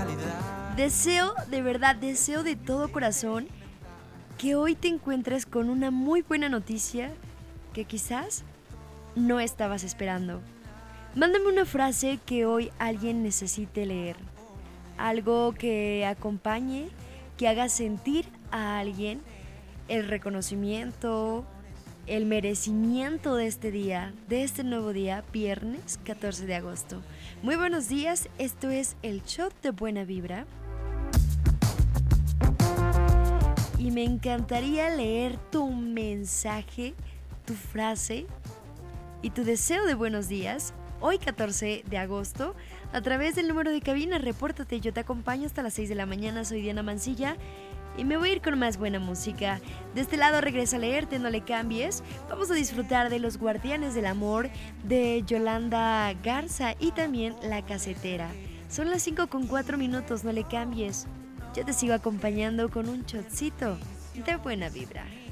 Deseo, de verdad, deseo de todo corazón que hoy te encuentres con una muy buena noticia que quizás no estabas esperando. Mándame una frase que hoy alguien necesite leer. Algo que acompañe, que haga sentir a alguien el reconocimiento, el merecimiento de este día, de este nuevo día, viernes 14 de agosto. Muy buenos días, esto es el Shot de Buena Vibra. Y me encantaría leer tu mensaje, tu frase y tu deseo de buenos días hoy 14 de agosto a través del número de cabina. Repórtate, yo te acompaño hasta las 6 de la mañana. Soy Diana Mancilla y me voy a ir con más buena música. De este lado regresa a leerte, no le cambies. Vamos a disfrutar de Los Guardianes del Amor de Yolanda Garza y también La Casetera. Son las 5:04, no le cambies. Yo te sigo acompañando con un shotcito de buena vibra.